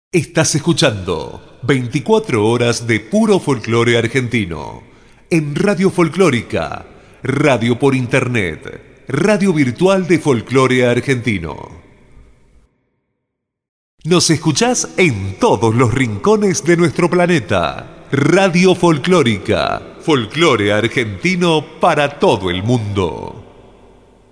Estás escuchando 24 horas de puro folclore argentino en Radio Folclórica, radio por internet, radio virtual de folclore argentino. Nos escuchás en todos los rincones de nuestro planeta. Radio Folclórica, folclore argentino para todo el mundo.